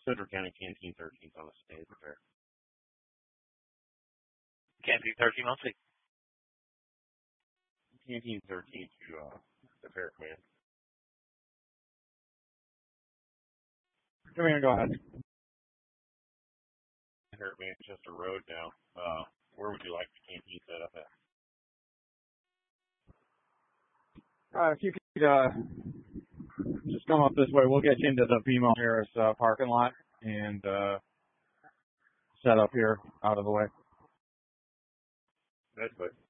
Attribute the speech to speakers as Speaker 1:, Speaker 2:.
Speaker 1: Central County Canteen 13th on the stage fair.
Speaker 2: Canteen 13 on stage.
Speaker 1: Canteen 13th to the fair command.
Speaker 3: Come here, go ahead.
Speaker 1: Here at Manchester Road now. Where would you like the canteen set up at?
Speaker 3: If you could just come up this way, we'll get you into the BMO Harris parking lot and set up here out of the way.
Speaker 1: That's good.